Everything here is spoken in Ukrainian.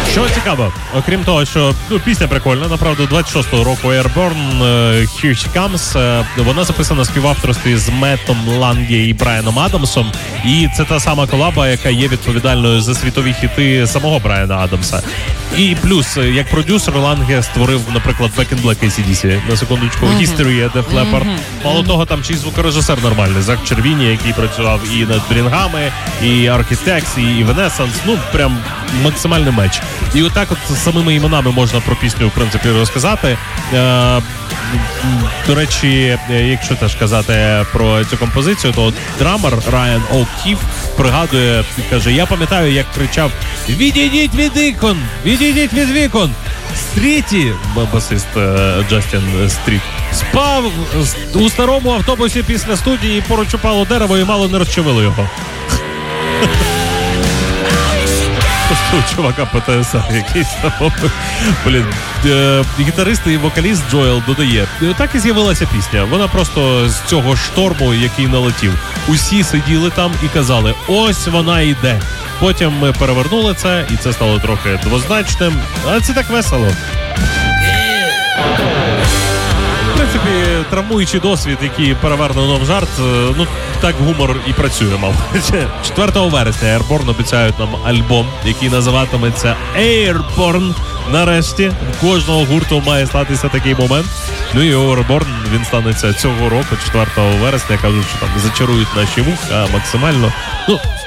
Що цікаво, окрім того, що пісня прикольна, направду, 26-го року Airborne, Here She Comes, вона записана в співавторстві з Меттом Ланге і Брайаном Адамсом, і це та сама колаба, яка є відповідальною за світові хіти самого Брайана Адамса. І плюс, як продюсер, Ланге створив, наприклад, Back in Black AC/DC, на секундочку, History, Def Leppard. Мало того, там ще й звукорежисер нормальний, Зак Червіні, який працював і над Брінгами, і Architects, і Evanescence, прям максимальний меч. І отак от з самими іменами можна про пісню, в принципі, розказати. До речі, якщо теж казати про цю композицію, то драмер Райан О'Кіф пригадує, каже, я пам'ятаю, як кричав «Відійдіть від вікон! Відійдіть від вікон!» Стріті, басист Джастін Стріт, спав у старому автобусі після студії, поруч упало дерево і мало не розчавило його. Просто у чувака ПТСР якийсь там. Блін, гітарист і вокаліст Джоел додає. Так і з'явилася пісня. Вона просто з цього шторму, який налетів. Усі сиділи там і казали, ось вона йде. Потім ми перевернули це, і це стало трохи двозначним. А це так весело. В принципі, травмуючий досвід, який перевернено в жарт, так гумор і працює, мабуть. 4 вересня Airborne обіцяють нам альбом, який називатиметься Airborne. Нарешті, у кожного гурту має статися такий момент. І Airborne, він станеться цього року, 4 вересня. Кажуть, що там зачарують наші вуха максимально.